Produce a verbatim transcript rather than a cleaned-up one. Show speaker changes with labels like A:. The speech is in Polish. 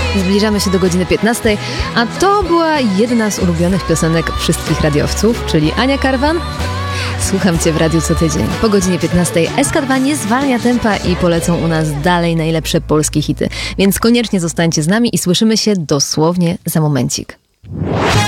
A: Zbliżamy się do godziny piętnastej, a to była jedna z ulubionych piosenek wszystkich radiowców, czyli Ania Karwan. Słucham Cię w radiu co tydzień. Po godzinie piętnastej S K dwa nie zwalnia tempa i polecą u nas dalej najlepsze polskie hity. Więc koniecznie zostańcie z nami i słyszymy się dosłownie za momencik.